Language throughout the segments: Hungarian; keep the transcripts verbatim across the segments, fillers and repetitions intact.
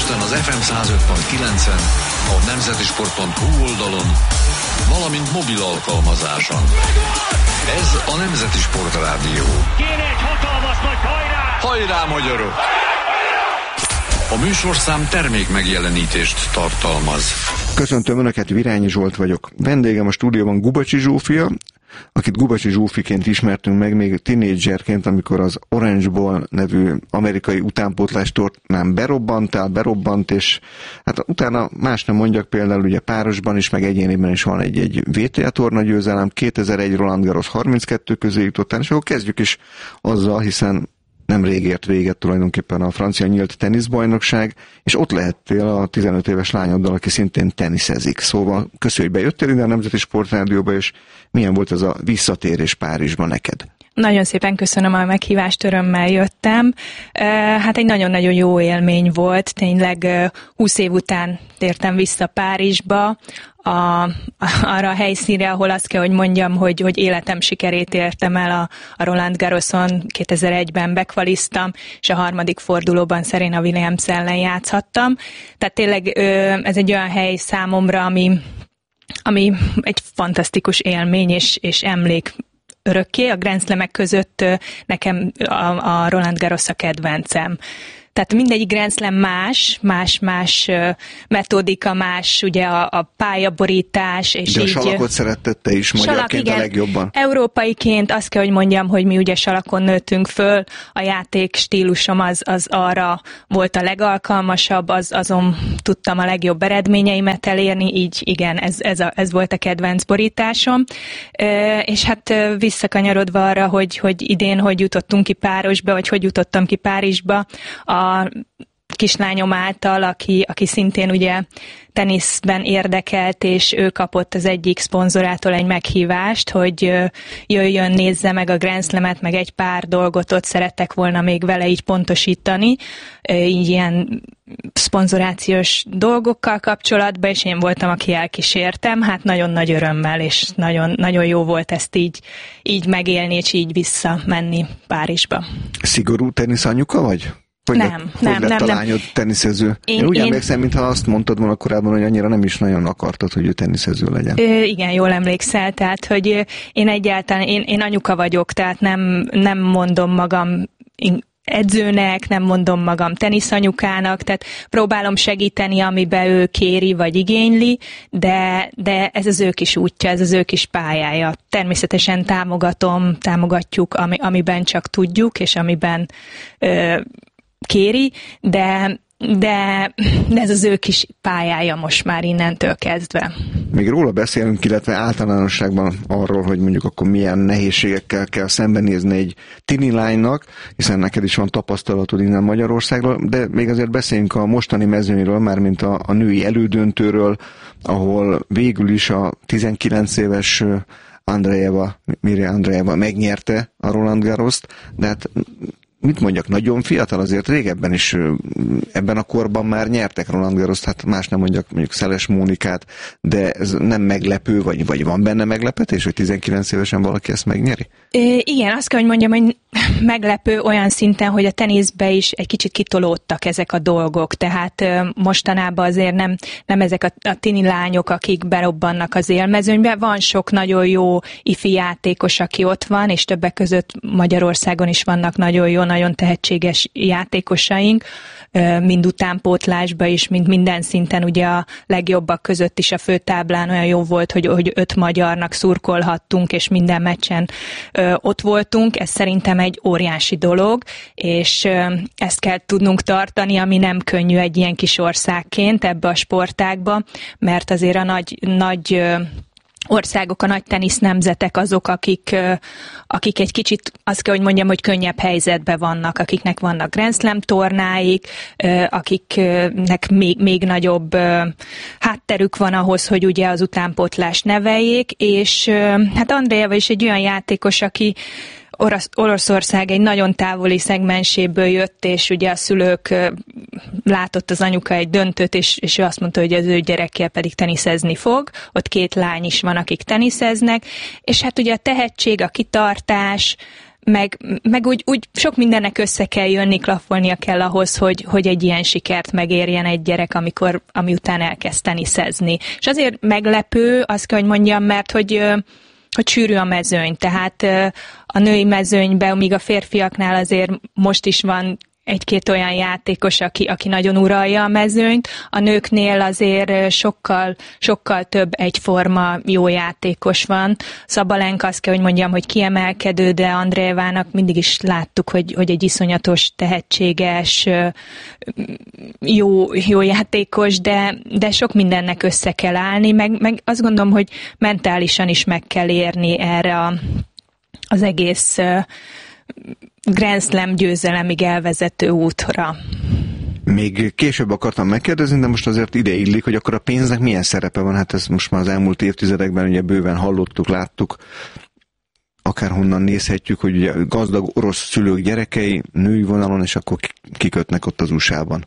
Budapesten az ef em száz öt pont kilencen, a nemzetisport pont hu oldalon, valamint mobil alkalmazáson. Ez a Nemzeti Sport Rádió. Kéne egy hatalmas nagy hajrá! Hajrá, magyarok! A műsorszám termék megjelenítést tartalmaz. Köszöntöm Önöket, Virányi Zsolt vagyok. Vendégem a stúdióban Gubacsi Zsófia, akit Gubacsi Zsófiként ismertünk meg még tínédzserként, amikor az Orange Bowl nevű amerikai utánpótlás tornán berobbantál, berobbant, és hát utána más nem mondjak, például ugye párosban is, meg egyéniben is van egy-egy vé té á torna győzelem, kétezer-egy Roland Garros harminckettő közé jutottál, és akkor kezdjük is azzal, hiszen nem rég ért véget tulajdonképpen a francia nyílt teniszbajnokság, és ott lehettél a tizenöt éves lányoddal, aki szintén teniszezik. Szóval köszönjük, hogy bejöttél ide a Nemzeti Sportrádióba, és milyen volt ez a visszatérés Párizsba neked? Nagyon szépen köszönöm a meghívást, örömmel jöttem. Hát egy nagyon-nagyon jó élmény volt, tényleg húsz év után tértem vissza Párizsba, A, arra a helyszínre, ahol azt kell, hogy mondjam, hogy, hogy életem sikerét értem el a, a Roland Garroson, kétezer-egyben bekvaliztam, és a harmadik fordulóban Serena Williams ellen játszhattam. Tehát tényleg ez egy olyan hely számomra, ami, ami egy fantasztikus élmény és, és emlék örökké. A Grand Slamek között nekem a, a Roland Garros a kedvencem. Tehát mindegyik Grand Slam más, más-más metodika, más ugye a, a pályaborítás. És de a így, salakot szeretted te is magyarként a legjobban? Európaiként azt kell, hogy mondjam, hogy mi ugye salakon nőttünk föl, a játék stílusom az, az arra volt a legalkalmasabb, az, azon tudtam a legjobb eredményeimet elérni, így igen, ez, ez, a, ez volt a kedvenc borításom. És hát visszakanyarodva arra, hogy, hogy idén hogy jutottunk ki Párizsba, vagy hogy jutottam ki Párizsba, a kislányom által, aki, aki szintén ugye teniszben érdekelt, és ő kapott az egyik szponzorától egy meghívást, hogy jöjjön, nézze meg a Grand Slamet, meg egy pár dolgot ott szerettek volna még vele így pontosítani, így ilyen szponzorációs dolgokkal kapcsolatban, és én voltam, aki elkísértem, hát nagyon nagy örömmel, és nagyon, nagyon jó volt ezt így, így megélni, és így visszamenni Párizsba. Szigorú teniszanyuka vagy? Hogy nem, lett, nem, hogy lett nem, a nem. lányod teniszező? Én, én úgy én... emlékszem, mintha azt mondtad volna korábban, hogy annyira nem is nagyon akartad, hogy ő teniszező legyen. Ö, igen, jól emlékszel, tehát, hogy én egyáltalán, én, én anyuka vagyok, tehát nem, nem mondom magam edzőnek, nem mondom magam teniszanyukának, tehát próbálom segíteni, amiben ő kéri vagy igényli, de, de ez az ő kis útja, ez az ő kis pályája. Természetesen támogatom, támogatjuk, ami, amiben csak tudjuk, és amiben ö, kéri, de, de, de ez az ő kis pályája most már innentől kezdve. Még róla beszélünk, illetve általánosságban arról, hogy mondjuk akkor milyen nehézségekkel kell szembenézni egy tini lánynak, hiszen neked is van tapasztalatod innen Magyarországról, de még azért beszéljünk a mostani mezőnyről, mármint a, a női elődöntőről, ahol végül is a tizenkilenc éves Andreeva, Mirja Andreeva megnyerte a Roland Garrost, de hát mit mondjak, nagyon fiatal, azért régebben is ebben a korban már nyertek Roland Garrost, hát más nem mondjak, mondjuk Szeles Mónikát, de ez nem meglepő, vagy, vagy van benne meglepetés, hogy tizenkilenc évesen valaki ezt megnyeri? É, igen, azt kell, hogy mondjam, hogy meglepő olyan szinten, hogy a teniszbe is egy kicsit kitolódtak ezek a dolgok, tehát mostanában azért nem, nem ezek a, a tini lányok, akik berobbannak az élmezőnybe, van sok nagyon jó ifi játékos, aki ott van, és többek között Magyarországon is vannak nagyon jó, nagyon tehetséges játékosaink, mind utánpótlásba is, mind minden szinten, ugye a legjobbak között is a főtáblán olyan jó volt, hogy, hogy öt magyarnak szurkolhattunk, és minden meccsen ö, ott voltunk. Ez szerintem egy óriási dolog, és ö, ezt kell tudnunk tartani, ami nem könnyű egy ilyen kis országként ebbe a sportágba, mert azért a nagy, nagy ö, országok, a nagy tenisz nemzetek azok, akik, akik egy kicsit, azt kell, hogy mondjam, hogy könnyebb helyzetben vannak, akiknek vannak Grand Slam tornáik, akiknek még, még nagyobb hátterük van ahhoz, hogy ugye az utánpótlást neveljék, és hát Andreeva is egy olyan játékos, aki Orosz, Oroszország egy nagyon távoli szegmenséből jött, és ugye a szülők látott az anyuka egy döntőt, és, és ő azt mondta, hogy az ő gyerekkel pedig teniszezni fog. Ott két lány is van, akik teniszeznek, és hát ugye a tehetség, a kitartás, meg, meg úgy, úgy sok mindennek össze kell jönni, klaffolnia kell ahhoz, hogy, hogy egy ilyen sikert megérjen egy gyerek, amikor, ami után elkezd teniszezni. És azért meglepő, azt kell, hogy mondjam, mert hogy hogy sűrű a mezőny, tehát a női mezőnyben, míg a férfiaknál azért most is van egy-két olyan játékos, aki, aki nagyon uralja a mezőnyt, a nőknél azért sokkal, sokkal több egyforma jó játékos van. Szabalenka, azt kell, hogy mondjam, hogy kiemelkedő, de Andreevának mindig is láttuk, hogy, hogy egy iszonyatos, tehetséges, jó, jó játékos, de, de sok mindennek össze kell állni, meg, meg azt gondolom, hogy mentálisan is meg kell érni erre a, az egész Grand Slam győzelemig elvezető útra. Még később akartam megkérdezni, de most azért ide illik, hogy akkor a pénznek milyen szerepe van. Hát ezt most már az elmúlt évtizedekben ugye bőven hallottuk, láttuk, akárhonnan nézhetjük, hogy ugye gazdag orosz szülők gyerekei női vonalon, és akkor kikötnek ott az u es á-ban.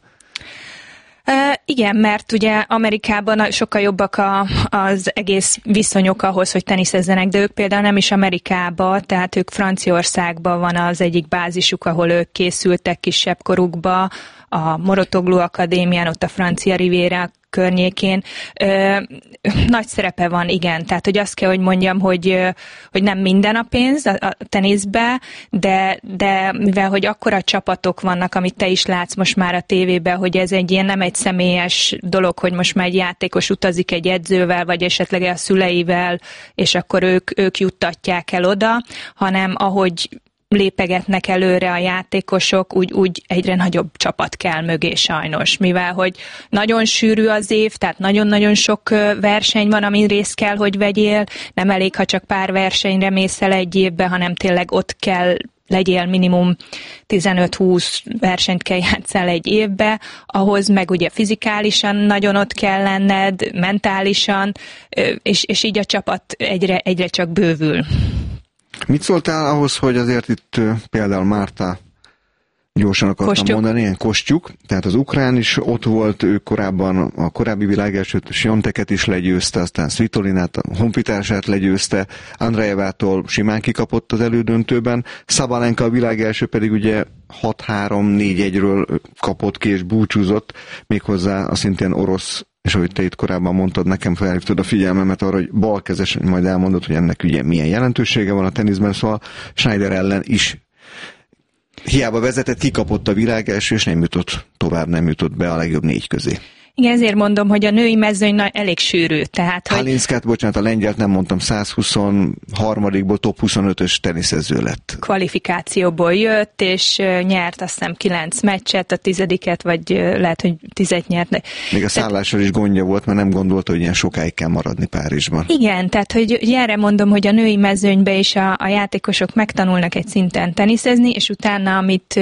Uh, igen, mert ugye Amerikában sokkal jobbak a, az egész viszonyok ahhoz, hogy teniszezzenek, de ők például nem is Amerikába, tehát ők Franciaországban van az egyik bázisuk, ahol ők készültek kisebb korukba, a Mouratoglou Akadémián, ott a Francia Riviera környékén. Ö, nagy szerepe van, igen. Tehát, hogy azt kell, hogy mondjam, hogy, hogy nem minden a pénz a, a teniszbe, de, de mivel, hogy akkora csapatok vannak, amit te is látsz most már a tévében, hogy ez egy ilyen nem egy személyes dolog, hogy most már egy játékos utazik egy edzővel, vagy esetleg a szüleivel, és akkor ők, ők juttatják el oda, hanem ahogy lépegetnek előre a játékosok, úgy, úgy egyre nagyobb csapat kell mögé sajnos, mivel hogy nagyon sűrű az év, tehát nagyon-nagyon sok verseny van, amin részt kell, hogy vegyél, nem elég, ha csak pár versenyre mész el egy évbe, hanem tényleg ott kell legyél, minimum tizenöt-húsz versenyt kell játszál egy évbe, ahhoz meg ugye fizikálisan nagyon ott kell lenned, mentálisan, és, és így a csapat egyre, egyre csak bővül. Mit szóltál ahhoz, hogy azért itt például Márta, gyorsan akartam Kostjuk. mondani, ilyen Kostjuk, tehát az ukrán is ott volt, ő korábban a korábbi világelsőt, Swiateket is legyőzte, aztán Svitolinát, a honfitársát legyőzte, Andreevától simán kikapott az elődöntőben, Szabalenka a világelső pedig ugye hat három négy egyről kapott ki és búcsúzott, méghozzá a szintén orosz, és ahogy te itt korábban mondtad, nekem felhívtad a figyelmemet arra, hogy balkezes, majd elmondod, hogy ennek ugye milyen jelentősége van a teniszben, szóval Schneider ellen is hiába vezetett, kikapott a világelső, és nem jutott tovább, nem jutott be a legjobb négy közé. Igen, ezért mondom, hogy a női mezőny elég sűrű. Tehát, hogy... Halinszkát, bocsánat, a lengyelt nem mondtam, száz huszonharmadikból top huszonötös teniszező lett. Kvalifikációból jött, és nyert azt hiszem kilenc meccset, a tizediket, vagy lehet, hogy tizet nyert. Még a szállással is gondja volt, mert nem gondolta, hogy ilyen sokáig kell maradni Párizsban. Igen, tehát hogy erre mondom, hogy a női mezőnybe is a, a játékosok megtanulnak egy szinten teniszezni, és utána, amit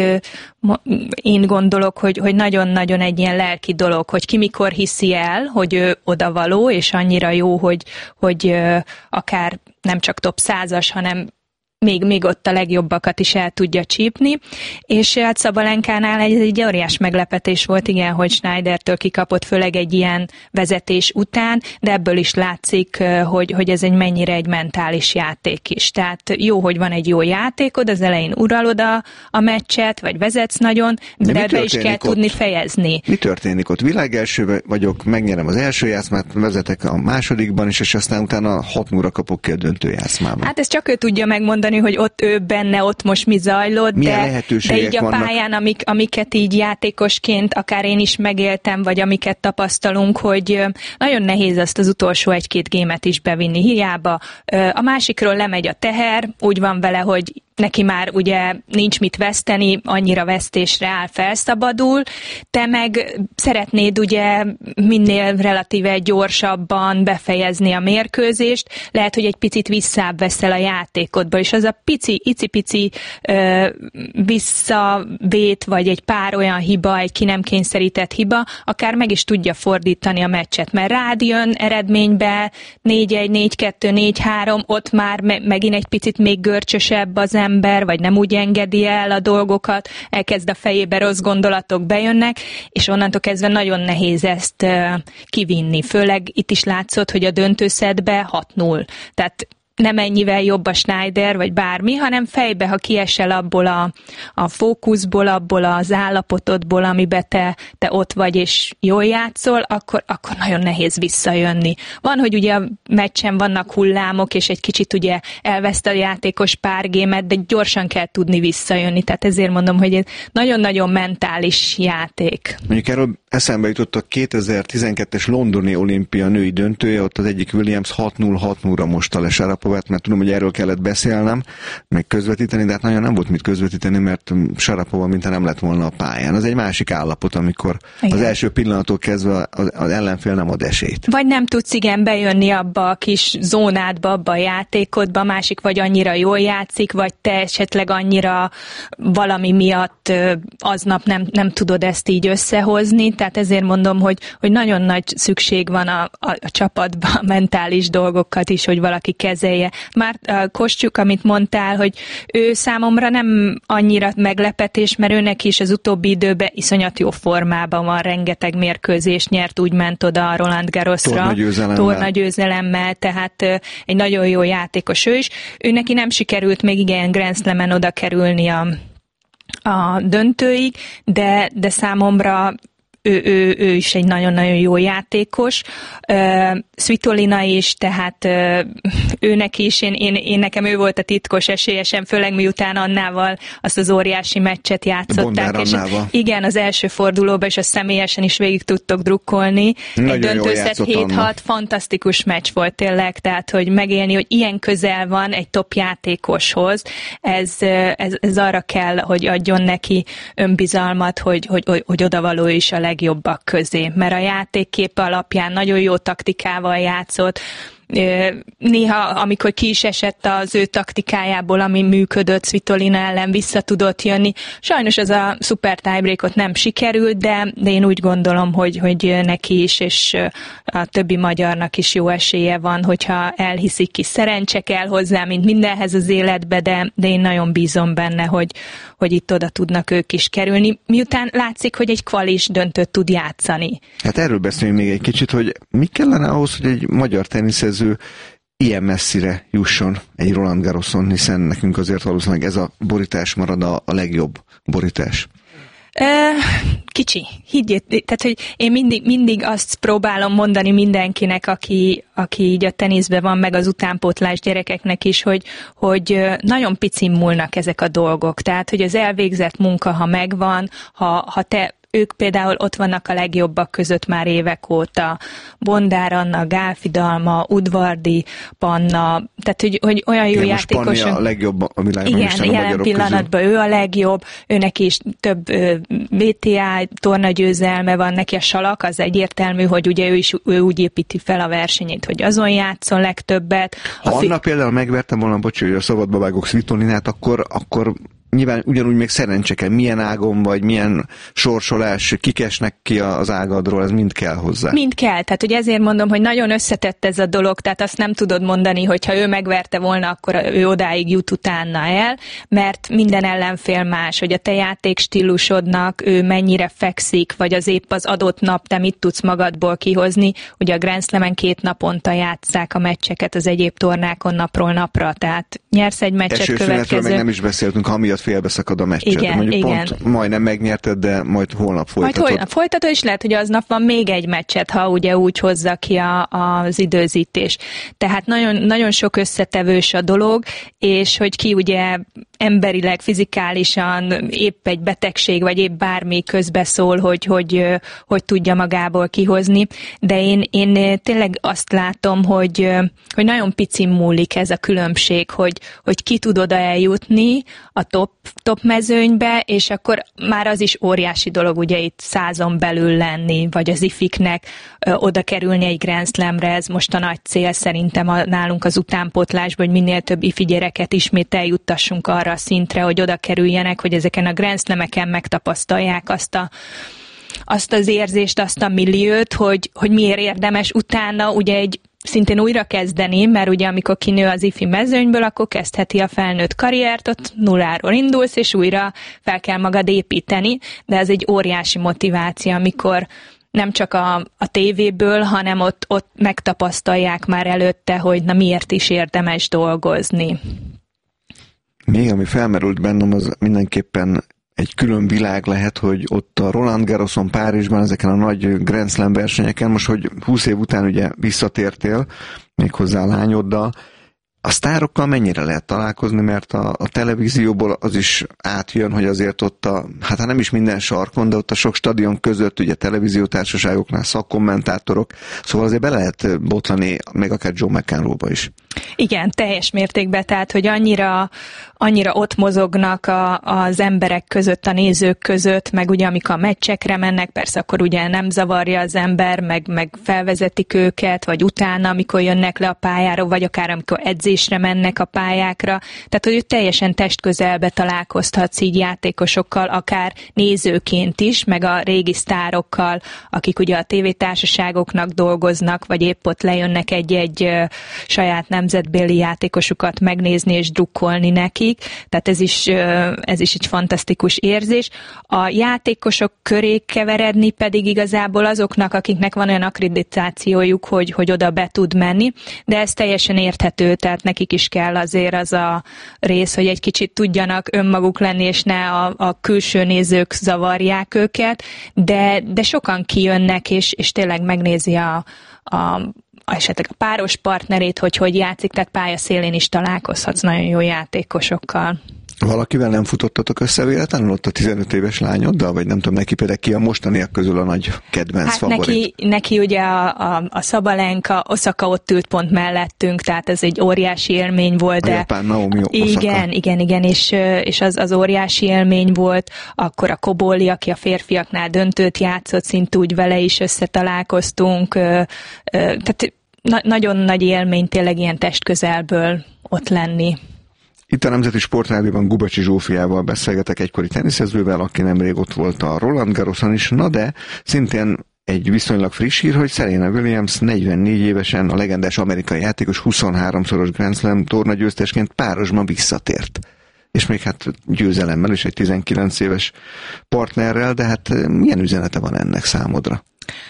én gondolok, hogy, hogy nagyon-nagyon egy ilyen lelki dolog, hogy ki mikor hiszi el, hogy ő odavaló, és annyira jó, hogy, hogy akár nem csak top százas, hanem még, még ott a legjobbakat is el tudja csípni, és hát Szabalenkánál egy, egy óriás meglepetés volt, igen, hogy Schneidertől kikapott, főleg egy ilyen vezetés után, de ebből is látszik, hogy, hogy ez egy mennyire egy mentális játék is. Tehát jó, hogy van egy jó játékod, az elején uralod a, a meccset, vagy vezetsz nagyon, de, de be is kell ott tudni fejezni. Mi történik ott? Világelső vagyok, megnyerem az első játszmát, vezetek a másodikban is, és aztán utána hat nulla kapok ki a döntő játszmában. Hát ezt csak ő tudja megmondani, hogy ott ő benne, ott most mi zajlott, de, de így a pályán, amik, amiket így játékosként akár én is megéltem, vagy amiket tapasztalunk, hogy nagyon nehéz azt az utolsó egy-két gémet is bevinni. Hiába a másikról lemegy a teher, úgy van vele, hogy neki már ugye nincs mit veszteni, annyira vesztésre áll, felszabadul, te meg szeretnéd ugye minél relatíve gyorsabban befejezni a mérkőzést, lehet, hogy egy picit visszább veszel a játékodba, és az a pici, icipici ö, visszavét, vagy egy pár olyan hiba, egy ki nem kényszerített hiba, akár meg is tudja fordítani a meccset, mert rád jön eredménybe négy egy, négy kettő, négy három, ott már me- megint egy picit még görcsösebb az ember, vagy nem úgy engedi el a dolgokat, elkezd a fejébe rossz gondolatok bejönnek, és onnantól kezdve nagyon nehéz ezt uh, kivinni. Főleg itt is látszott, hogy a döntőszedbe hat null. Tehát nem ennyivel jobb a Schneider, vagy bármi, hanem fejbe, ha kiesel abból a, a fókuszból, abból az állapotodból, amiben te, te ott vagy, és jól játszol, akkor, akkor nagyon nehéz visszajönni. Van, hogy ugye a meccsen vannak hullámok, és egy kicsit ugye elveszt a játékos pár gémet, de gyorsan kell tudni visszajönni. Tehát ezért mondom, hogy ez nagyon-nagyon mentális játék. Mondjuk erről eszembe jutott a kétezer-tizenkettes londoni olimpia női döntője, ott az egyik Williams hat null hat nullra mosta le Sarapovát, mert tudom, hogy erről kellett beszélnem, meg közvetíteni, de hát nagyon nem volt mit közvetíteni, mert Sarapova mintha nem lett volna a pályán. Az egy másik állapot, amikor igen. az első pillanattól kezdve az, az ellenfél nem ad esélyt. Vagy nem tudsz igen bejönni abba a kis zónádba, abba a játékodba, másik vagy annyira jól játszik, vagy te esetleg annyira valami miatt aznap nem, nem tudod ezt így összehozni, tehát ezért mondom, hogy, hogy nagyon nagy szükség van a, a, a csapatban a mentális dolgokat is, hogy valaki kezelje. Már a Kostyuk, amit mondtál, hogy ő számomra nem annyira meglepetés, mert őnek is az utóbbi időben iszonyat jó formában van, rengeteg mérkőzést nyert, úgy ment oda a Roland Garrosra. Tornagyőzelemmel. Tornagyőzelemmel, tehát egy nagyon jó játékos ő is. Ő neki nem sikerült még igen Grand Slamen oda kerülni a, a döntőig, de, de számomra Ő, ő, ő is egy nagyon-nagyon jó játékos. Uh, Svitolina is, tehát uh, őnek is, én, én, én nekem ő volt a titkos esélyesem, főleg miután Annával azt az óriási meccset játszották. És igen, az első fordulóban, és azt személyesen is végig tudtok drukkolni. Nagyon egy döntőszett hét hat, fantasztikus meccs volt tényleg, tehát hogy megélni, hogy ilyen közel van egy top játékoshoz, ez, ez, ez arra kell, hogy adjon neki önbizalmat, hogy, hogy, hogy, hogy odavaló is a legjobbak közé, mert a játékképe alapján nagyon jó taktikával játszott. Néha, amikor ki is esett az ő taktikájából, ami működött, Svitolina ellen vissza tudott jönni. Sajnos az a szuper tiebreakot nem sikerült, de, de én úgy gondolom, hogy, hogy neki is, és a többi magyarnak is jó esélye van, hogyha elhiszik ki. Szerencse kell hozzá, mint mindenhez az életbe, de, de én nagyon bízom benne, hogy, hogy itt oda tudnak ők is kerülni. Miután látszik, hogy egy kvalis döntőt tud játszani. Hát erről beszéljünk még egy kicsit, hogy mi kellene ahhoz, hogy egy magyar teniszező ilyen messzire jusson egy Roland Garroson, hiszen nekünk azért valószínűleg ez a borítás marad a, a legjobb borítás. Kicsi, higgyét, tehát hogy én mindig, mindig azt próbálom mondani mindenkinek, aki, aki így a teniszben van, meg az utánpótlás gyerekeknek is, hogy, hogy nagyon picin múlnak ezek a dolgok. Tehát, hogy az elvégzett munka, ha megvan, ha, ha te ők például ott vannak a legjobbak között már évek óta. Bondár Anna, Gálfi Dalma, Udvardi Panna, tehát hogy, hogy olyan jó játékos. Panni a legjobb a világban. Igen, jelen pillanatban közül. Ő a legjobb, őnek is több vé té á tornagyőzelme van, neki a salak, az egyértelmű, hogy ugye ő is ő úgy építi fel a versenyét, hogy azon játszon legtöbbet. Ha fi- Anna például megverte volna, bocs, hogy a szabadba vágok Svitolinát, akkor, akkor nyilván ugyanúgy még szerencse kell, milyen ágon vagy, milyen sorsolás, kikesnek ki az ágadról, ez mind kell hozzá. Mind kell, tehát hogy ezért mondom, hogy nagyon összetett ez a dolog, tehát azt nem tudod mondani, hogy ha ő megverte volna, akkor ő odáig jut utána el, mert minden ellenfél más, hogy a te játékstílusodnak ő mennyire fekszik, vagy az épp az adott nap te mit tudsz magadból kihozni. Ugye a Grand Slamen két naponta játsszák a meccseket az egyéb tornákon napról napra, tehát nyersz egy meccset, következő. Meg nem is beszéltünk, ha miatt félbeszakad a meccset. Igen, mondjuk igen. Pont majdnem megnyerted, de majd holnap folytatod. Majd holnap folytatod, és lehet, hogy aznap van még egy meccset, ha ugye úgy hozza ki a, az időzítés. Tehát nagyon, nagyon sok összetevős a dolog, és hogy ki ugye emberileg, fizikálisan épp egy betegség, vagy épp bármi közbeszól, hogy, hogy, hogy tudja magából kihozni. De én, én tényleg azt látom, hogy, hogy nagyon picin múlik ez a különbség, hogy, hogy ki tud oda eljutni a top, top mezőnybe, és akkor már az is óriási dolog, ugye itt százon belül lenni, vagy az ifiknek ö, oda kerülni egy Grand Slamre, ez most a nagy cél szerintem a, nálunk az utánpótlásban, hogy minél több ifi gyereket ismét eljuttassunk arra a szintre, hogy oda kerüljenek, hogy ezeken a Grand Slameken megtapasztalják azt a azt az érzést, azt a milliót, hogy, hogy miért érdemes utána ugye egy szintén újra kezdeni, mert ugye amikor kinő az ifi mezőnyből, akkor kezdheti a felnőtt karriert, ott nulláról indulsz, és újra fel kell magad építeni, de ez egy óriási motiváció, amikor nem csak a, a tévéből, hanem ott, ott megtapasztalják már előtte, hogy na miért is érdemes dolgozni. Még ami felmerült bennem, az mindenképpen egy külön világ lehet, hogy ott a Roland Garroson, Párizsban, ezeken a nagy Grand Slam versenyeken, most, hogy húsz év után ugye visszatértél, méghozzá a lányoddal, a sztárokkal mennyire lehet találkozni, mert a, a televízióból az is átjön, hogy azért ott a, hát nem is minden sarkon, de ott a sok stadion között, ugye televíziótársaságoknál szakkommentátorok, szóval azért be lehet botlani még akár Joe McEnroe-ba is. Igen, teljes mértékben, tehát, hogy annyira, annyira ott mozognak a, az emberek között, a nézők között, meg ugye amikor a meccsekre mennek, persze akkor ugye nem zavarja az ember, meg, meg felvezetik őket, vagy utána, amikor jönnek le a pályára, vagy akár amikor edzésre mennek a pályákra, tehát, hogy teljesen testközelbe találkozhatsz így játékosokkal, akár nézőként is, meg a régi sztárokkal, akik ugye a tévétársaságoknak dolgoznak, vagy épp ott lejönnek egy-egy saját nemzetbéli játékosukat megnézni és drukkolni nekik, tehát ez is, ez is egy fantasztikus érzés. A játékosok köré keveredni pedig igazából azoknak, akiknek van olyan akkreditációjuk, hogy, hogy oda be tud menni, de ez teljesen érthető, tehát nekik is kell azért az a rész, hogy egy kicsit tudjanak önmaguk lenni, és ne a, a külső nézők zavarják őket, de, de sokan kijönnek, és, és tényleg megnézi a, a esetleg a páros partnerét, hogy hogy játszik, tehát pályaszélén is találkozhatsz nagyon jó játékosokkal. Valakivel nem futottatok össze véletlenül ott a tizenöt éves lányoddal, vagy nem tudom, neki például ki a mostaniak közül a nagy kedvenc hát favorit? Neki, neki ugye a, a, a Szabalenka, Osaka ott ült pont mellettünk, tehát ez egy óriási élmény volt. A de japán Naomi Osaka. Igen, igen, igen, és, és az, az óriási élmény volt. Akkor a Koboli, aki a férfiaknál döntőt játszott, szint úgy vele is összetalálkoztunk. Tehát na- nagyon nagy élmény tényleg ilyen testközelből ott lenni. Itt a Nemzeti Sportrádióban Gubacsi Zsófiával beszélgetek, egykori teniszezővel, aki nemrég ott volt a Roland Garroson is, na de szintén egy viszonylag friss hír, hogy Serena Williams negyvennégy évesen, a legendás amerikai játékos huszonháromszoros Grand Slam tornagyőztesként párosban visszatért. És még hát győzelemmel is egy tizenkilenc éves partnerrel, de hát milyen üzenete van ennek számodra?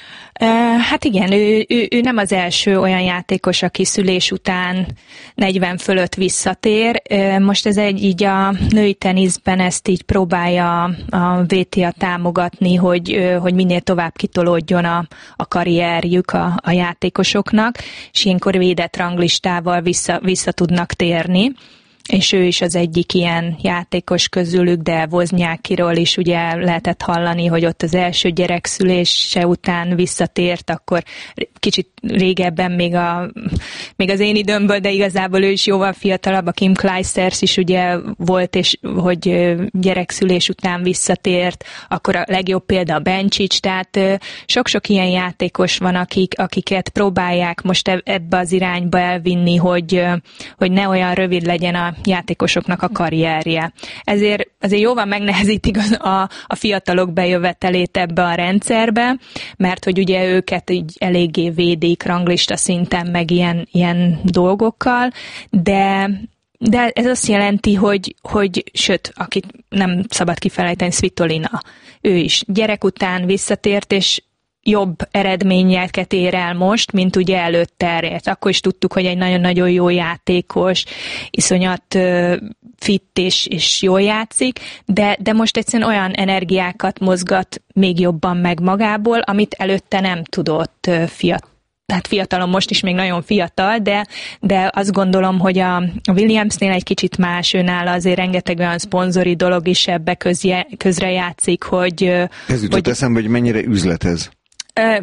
Hát igen, ő, ő, ő nem az első olyan játékos, aki szülés után negyven fölött visszatér. Most ez egy így a női teniszben ezt így próbálja a vé té á támogatni, hogy, hogy minél tovább kitolódjon a, a karrierjük a, a játékosoknak, és ilyenkor védett ranglistával vissza, vissza tudnak térni. És ő is az egyik ilyen játékos közülük, de Wozniackiról is ugye lehetett hallani, hogy ott az első gyerek szülése után visszatért, akkor kicsit régebben még, a, még az én időmből, de igazából ő is jóval fiatalabb, a Kim Clijsters is ugye volt, és hogy gyerekszülés után visszatért, akkor a legjobb példa a Bencic, tehát sok-sok ilyen játékos van, akik, akiket próbálják most ebbe az irányba elvinni, hogy, hogy ne olyan rövid legyen a játékosoknak a karrierje. Ezért azért jóval megnehezítik a, a fiatalok bejövetelét ebbe a rendszerbe, mert hogy ugye őket így eléggé védik ranglista szinten, meg ilyen, ilyen dolgokkal, de de ez azt jelenti, hogy, hogy sőt, akit nem szabad kifelejteni, Svitolina, ő is gyerek után visszatért, és jobb eredményeket ér el most, mint ugye előtte elért. Akkor is tudtuk, hogy egy nagyon-nagyon jó játékos, iszonyat uh, fit és, és jól játszik, de, de most egyszerűen olyan energiákat mozgat még jobban meg magából, amit előtte nem tudott uh, fiatal. Tehát fiatalon most is még nagyon fiatal, de, de azt gondolom, hogy a, a Williamsnél egy kicsit más, őnála azért rengeteg olyan szponzori dolog is ebbe közje, közre játszik, hogy... Ez jutott hogy, eszembe, hogy mennyire üzlet ez? Ö,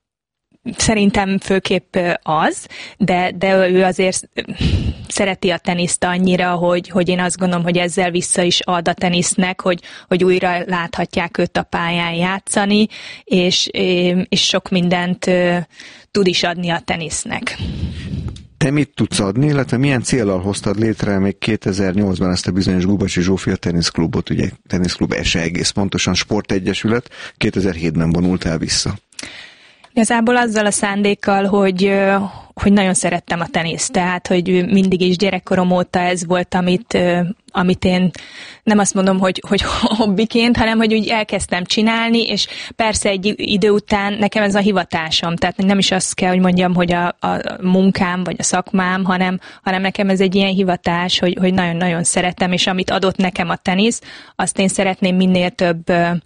Szerintem főképp az, de, de ő azért szereti a teniszt annyira, hogy, hogy én azt gondolom, hogy ezzel vissza is ad a tenisznek, hogy, hogy újra láthatják őt a pályán játszani, és, és sok mindent tud is adni a tenisznek. Te mit tudsz adni, illetve milyen céllal hoztad létre még kétezer-nyolcban ezt a bizonyos Gubacsi Zsófia teniszklubot, ugye teniszklub es e egész pontosan sportegyesület, kétezer-hétben vonult el vissza? Igazából azzal a szándékkal, hogy, hogy nagyon szerettem a teniszt, tehát, hogy mindig is gyerekkorom óta ez volt, amit, amit én nem azt mondom, hogy, hogy hobbiként, hanem, hogy úgy elkezdtem csinálni, és persze egy idő után nekem ez a hivatásom, tehát nem is azt kell, hogy mondjam, hogy a, a munkám, vagy a szakmám, hanem, hanem nekem ez egy ilyen hivatás, hogy, hogy nagyon-nagyon szeretem, és amit adott nekem a tenisz, azt én szeretném minél több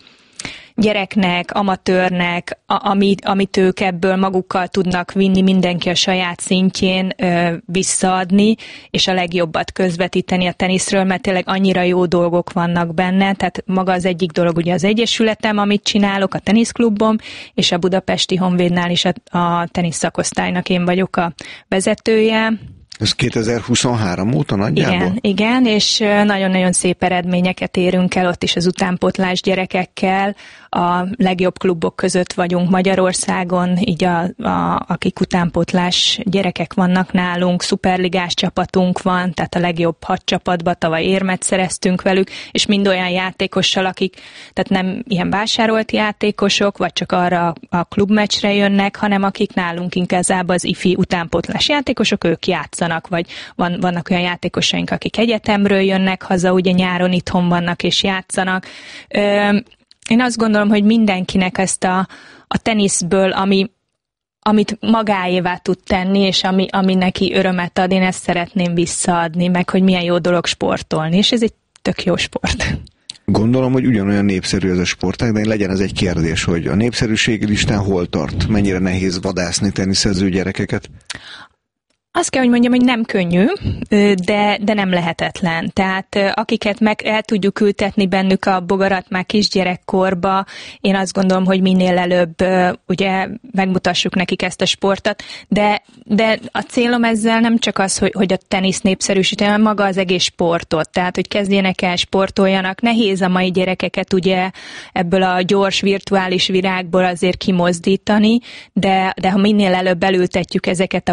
gyereknek, amatőrnek, amit, amit ők ebből magukkal tudnak vinni, mindenki a saját szintjén ö, visszaadni, és a legjobbat közvetíteni a teniszről, mert tényleg annyira jó dolgok vannak benne, tehát maga az egyik dolog ugye az egyesületem, amit csinálok, a teniszklubom, és a budapesti Honvédnál is a, a tenisz szakosztálynak én vagyok a vezetője. Ez kétezer-huszonhárom óta nagyjából? Igen, igen, és nagyon-nagyon szép eredményeket érünk el ott is az utánpótlás gyerekekkel. A legjobb klubok között vagyunk Magyarországon, így a, a, akik utánpótlás gyerekek vannak nálunk, szuperligás csapatunk van, tehát a legjobb hat csapatba tavaly érmet szereztünk velük, és mind olyan játékossal, akik, tehát nem ilyen vásárolt játékosok, vagy csak arra a klubmeccsre jönnek, hanem akik nálunk igazából az ifi utánpótlás játékosok, ők játszanak, vagy van, vannak olyan játékosaink, akik egyetemről jönnek haza, ugye nyáron itthon vannak és játszanak. Ö, Én azt gondolom, hogy mindenkinek ezt a, a teniszből, ami, amit magáévá tud tenni, és ami, ami neki örömet ad, én ezt szeretném visszaadni, meg hogy milyen jó dolog sportolni, és ez egy tök jó sport. Gondolom, hogy ugyanolyan népszerű ez a sportág, de legyen ez egy kérdés, hogy a népszerűségi listán hol tart? Mennyire nehéz vadászni teniszező gyerekeket? Azt kell, hogy mondjam, hogy nem könnyű, de, de nem lehetetlen. Tehát akiket meg el tudjuk ültetni bennük a bogarat már kisgyerekkorba, én azt gondolom, hogy minél előbb ugye megmutassuk nekik ezt a sportot, de, de a célom ezzel nem csak az, hogy, hogy a tenisz népszerűsíti, hanem maga az egész sportot. Tehát, hogy kezdjenek el sportoljanak. Nehéz a mai gyerekeket ugye ebből a gyors virtuális virágból azért kimozdítani, de, de ha minél előbb elültetjük ezeket a